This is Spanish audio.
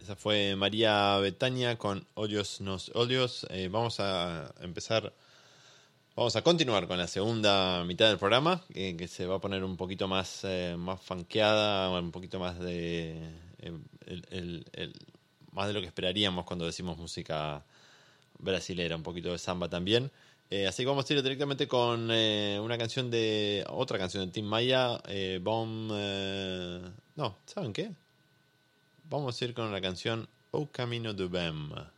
Esa fue María Bethania con Odios Nos Odios. Vamos a empezar, vamos a continuar con la segunda mitad del programa, que se va a poner un poquito más funkeada, un poquito más de más de lo que esperaríamos cuando decimos música brasilera, un poquito de samba también. Así que vamos a ir directamente con otra canción de Tim Maya, no, ¿saben qué? Vamos a ir con la canción O Camino do Bem.